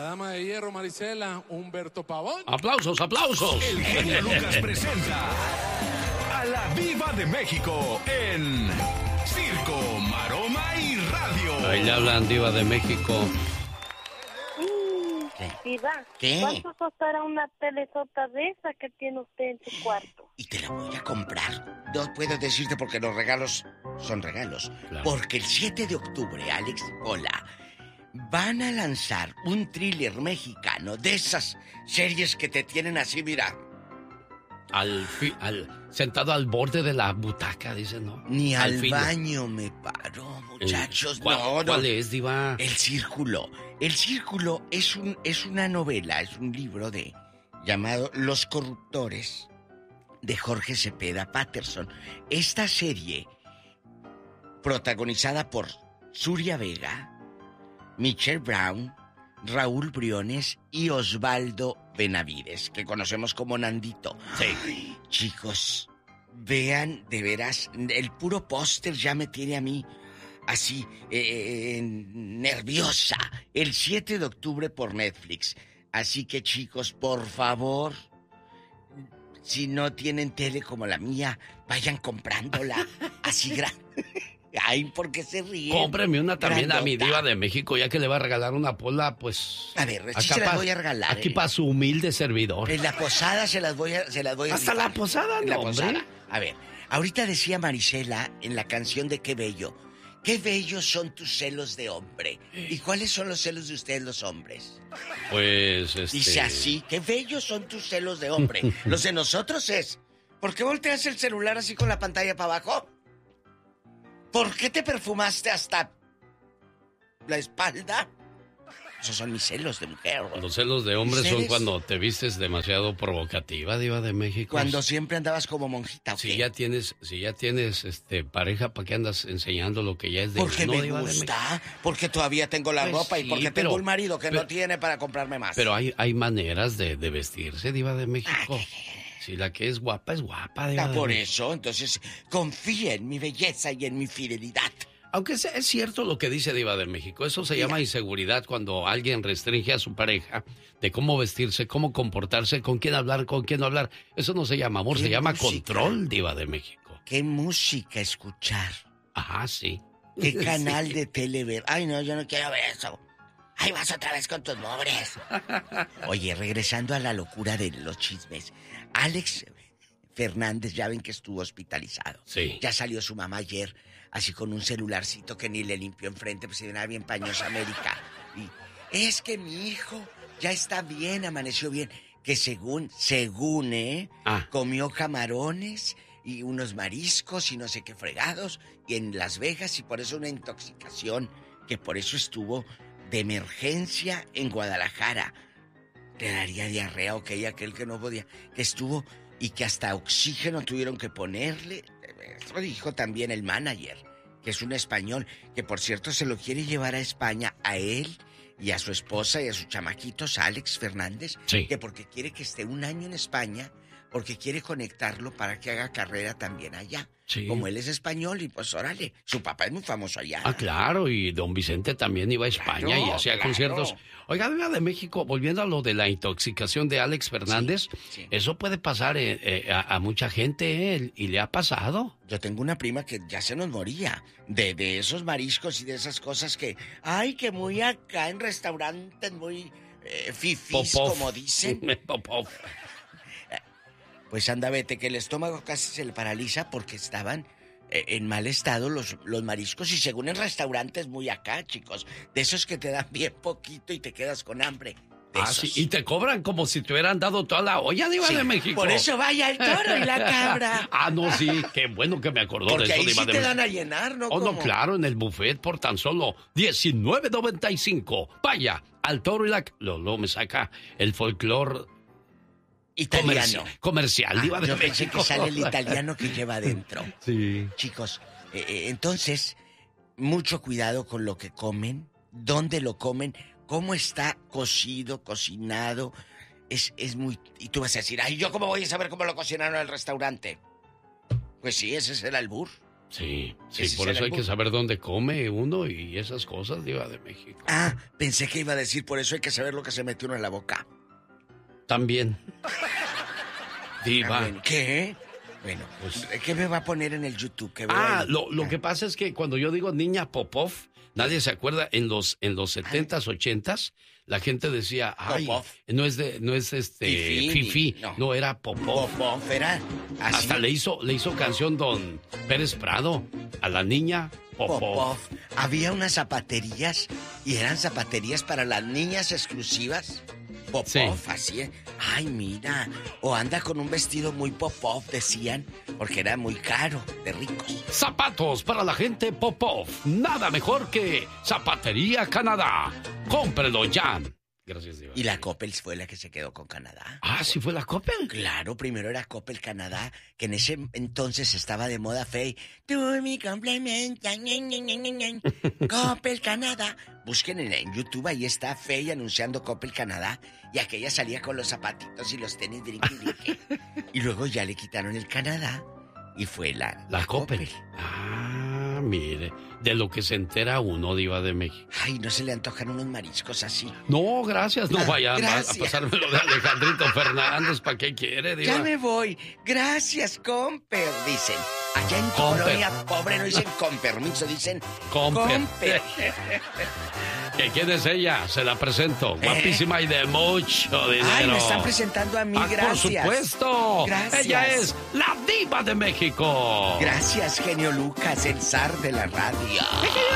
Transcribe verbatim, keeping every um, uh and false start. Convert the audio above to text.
dama de hierro, Marisela, Humberto Pavón. ¡Aplausos, aplausos! El genio Lucas presenta a la Diva de México en Circo, Maroma y Radio. Ahí le hablan, Diva de México. ¿Qué? Diva, ¿Qué? ¿cuánto costará una telesota de esa que tiene usted en su cuarto? Y te la voy a comprar. No puedo decirte porque los regalos son regalos. Claro. Porque el siete de octubre, Alex, hola, van a lanzar un thriller mexicano de esas series que te tienen así, mira. Al, fi, al sentado al borde de la butaca, dice, ¿no? Ni al, al baño me paro, muchachos. Eh, ¿cuál, no, no. ¿Cuál es, Diva? El Círculo. El Círculo es un es una novela, es un libro de llamado Los Corruptores de Jorge Cepeda Patterson. Esta serie protagonizada por Surya Vega, Michelle Brown, Raúl Briones y Osvaldo Benavides, que conocemos como Nandito. Sí. Chicos, vean, de veras, el puro póster ya me tiene a mí así, eh, nerviosa. El siete de octubre por Netflix. Así que, chicos, por favor, si no tienen tele como la mía, vayan comprándola así grande. Ay, ¿por qué se ríen? Cómpreme una también Grandota. a mi Diva de México, ya que le va a regalar una pola, pues... A ver, sí se las pa- voy a regalar. Aquí eh. para su humilde servidor. En la posada se las voy a... Se las voy a Hasta rifar. la posada, En la no, hombre. posada. A ver, ahorita decía Marisela en la canción de Qué Bello. Qué bellos son tus celos de hombre. ¿Y cuáles son los celos de ustedes los hombres? Pues, este... Dice así, qué bellos son tus celos de hombre. Los de nosotros es, ¿por qué volteas el celular así con la pantalla para abajo? ¿Por qué te perfumaste hasta la espalda? Esos son mis celos de mujer. Los celos de hombres son ¿Ustedes? cuando te vistes demasiado provocativa, Diva de México. Cuando siempre andabas como monjita, ¿o Si qué? ya tienes, si ya tienes este pareja, ¿para qué andas enseñando lo que ya es de Porque no, me Diva de México? gusta, porque todavía tengo la Pues ropa y sí, porque pero- tengo un marido que pero- no tiene para comprarme más. Pero hay, hay maneras de, de vestirse, Diva de México. Si la que es guapa es guapa, Diva Ah, de por México. eso, entonces, confía en mi belleza y en mi fidelidad. Aunque sea- es cierto lo que dice Diva de México, eso se llama inseguridad cuando alguien restringe a su pareja de cómo vestirse, cómo comportarse, con quién hablar, con quién no hablar. Eso no se llama amor, ¿Qué se llama música? control, Diva de México. ¿Qué música escuchar? Ajá, sí. ¿Qué canal Sí. de tele ver? Ay, no, yo no quiero ver eso. Ay, vas otra vez con tus pobres. Oye, regresando a la locura de los chismes. Alex Fernández, ya ven que estuvo hospitalizado. Sí. Ya salió su mamá ayer, así con un celularcito que ni le limpió enfrente, pues se venía bien pañosa América. Y es que mi hijo ya está bien, amaneció bien. Que según, según, ¿eh? Ah. Comió camarones y unos mariscos y no sé qué fregados y en Las Vegas y por eso una intoxicación, que por eso estuvo de emergencia en Guadalajara. Le daría diarrea o que aquel que no podía, que estuvo y que hasta oxígeno tuvieron que ponerle. Eso dijo también el manager, que es un español, que por cierto se lo quiere llevar a España a él y a su esposa y a sus chamaquitos, Alex Fernández, Sí. que porque quiere que esté un año en España, porque quiere conectarlo para que haga carrera también allá. Sí. Como él es español y pues órale, su papá es muy famoso allá. Ah, claro, y don Vicente también iba a España Claro, y hacía claro. conciertos. Oiga, Diva de México, volviendo a lo de la intoxicación de Alex Fernández, Sí, sí. eso puede pasar eh, eh, a, a mucha gente, eh, y le ha pasado. Yo tengo una prima que ya se nos moría de, de esos mariscos y de esas cosas que, ay, que muy acá en restaurantes muy eh, fifís, Popov. como dicen. Popov. Pues anda, vete, que el estómago casi se le paraliza porque estaban eh, en mal estado los, los mariscos y según en restaurantes muy acá, chicos, de esos que te dan bien poquito y te quedas con hambre. De Ah, esos. sí, y te cobran como si te hubieran dado toda la olla, Diva Sí, de México. por eso vaya el toro y la cabra. Ah, no, sí, qué bueno que me acordó de Porque eso, ahí Diva sí de te México. dan a llenar, ¿no? Oh, no, Como- claro, en el buffet por tan solo diecinueve noventa y cinco. Vaya, al toro y la... Luego me saca el folclore Italiano. comercial, comercial Ah, Diva de yo México. pensé que sale el italiano que lleva adentro. Sí. Chicos, eh, eh, entonces, mucho cuidado con lo que comen, dónde lo comen, cómo está cocido, cocinado. Es, es muy... Y tú vas a decir, ay, ¿yo cómo voy a saber cómo lo cocinaron en el restaurante? Pues sí, ese es el albur. Sí, sí, Ese por es eso el hay que albur. saber dónde come uno y esas cosas, Diva de México. Ah, pensé que iba a decir, por eso hay que saber lo que se mete uno en la boca. También. Diva. También. ¿Qué? Bueno, Pues- ¿qué me va a poner en el YouTube? Que veo Ah, ahí? lo, lo Ah. que pasa es que cuando yo digo niña Popov, nadie se acuerda. En los en los setentas, ochentas, la gente decía, ay, Popov. no es de, no es este Fifí, Fifi, no. no. era Popov. Popov era así. Hasta le hizo, le hizo canción don Pérez Prado a la niña Popov. Popov. Había unas zapaterías y eran zapaterías para las niñas exclusivas. Popov, Sí. así es. Ay, mira. O anda con un vestido muy Popov, decían, porque era muy caro, de ricos. Zapatos para la gente Popov. Nada mejor que Zapatería Canadá. Cómprelo ya. Gracias, Diva. Y la Coppel fue la que se quedó con Canadá. Ah, ¿sí fue la Coppel? Claro, primero era Coppel Canadá, que en ese entonces estaba de moda fey. Tú mi complementa, ñe, ñe, ñe, ñe, ñe. Coppel Canadá. Busquen en, en YouTube, ahí está Fey anunciando Coppel Canadá. Y aquella salía con los zapatitos y los tenis brinque, brinque. Y luego ya le quitaron el Canadá y fue la, La Coppel. Ah, mire. De lo que se entera uno, Diva de México. Ay, no se le antojan unos mariscos así. No, gracias. No Ah, vaya a- a gracias. pasármelo de Alejandrito Fernández. ¿Para qué quiere, Diva? Ya me voy. Gracias, Comper, dicen. Allá en Comper. Colonia Pobre no dicen con permiso, dicen Comper. Comper. ¿Que quién es ella? Se la presento. Guapísima y de mucho dinero. Ay, me están presentando a mí, Ah, gracias. por supuesto. Gracias. Ella es la Diva de México. Gracias, genio Lucas, el zar de la radio.